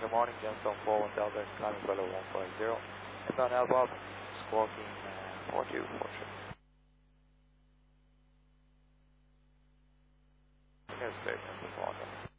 Good morning, Gemstone 41 Delta, climbing below 150. Inbound Elbow, squawking 4243. Yes, station,